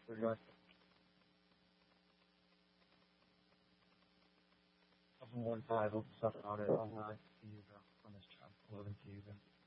guys. 2015 up started out it on YouTube on this channel. 11 to you.